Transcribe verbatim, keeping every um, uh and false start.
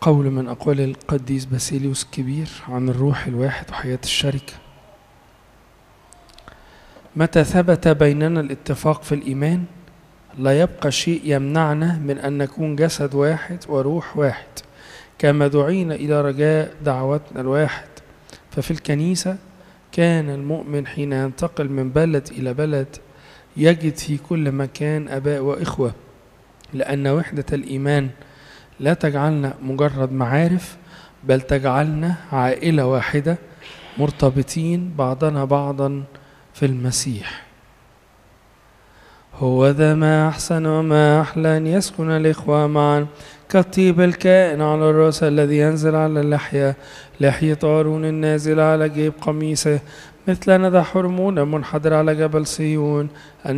قول من أقوال القديس باسيليوس الكبير عن الروح الواحد وحياة الشركة. متى ثبت بيننا الاتفاق في الإيمان لا يبقى شيء يمنعنا من أن نكون جسد واحد وروح واحد، كما دعينا إلى رجاء دعوتنا الواحد. ففي الكنيسة كان المؤمن حين ينتقل من بلد إلى بلد يجد في كل مكان أباء وإخوة، لأن وحدة الإيمان لا تجعلنا مجرد معارف، بل تجعلنا عائلة واحدة مرتبطين بعضنا بعضا في المسيح. هو ذا ما أحسن وما أحلى أن يسكن الإخوة معا كالطيب الكائن على الرأس الذي ينزل على اللحية، لحية هارون النازل على جيب قميصه، مثل ندى حرمون منحدر على جبل صهيون.